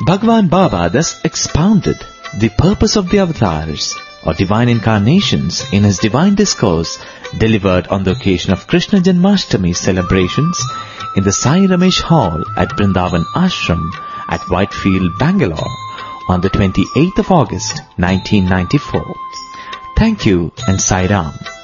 Bhagwan Baba thus expounded the purpose of the avatars or divine incarnations in his divine discourse delivered on the occasion of Krishna Janmashtami celebrations in the Sai Ramesh Hall at Vrindavan Ashram at Whitefield, Bangalore on the 28th of August 1994. Thank you and Sai Ram.